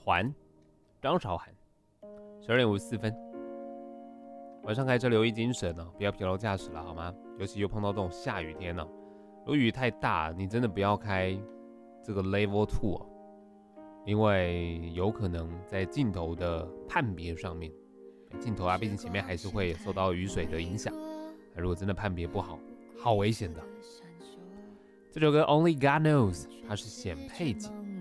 张韶涵，12点54分。晚上开车留意精神哦，不要疲劳驾驶了好吗？尤其又碰到这种下雨天哦，如果雨太大，你真的不要开这个 Level 2哦，因为有可能在镜头的判别上面，镜头啊，毕竟前面还是会受到雨水的影响，如果真的判别不好，好危险的。这首歌 Only God Knows 它是显配景，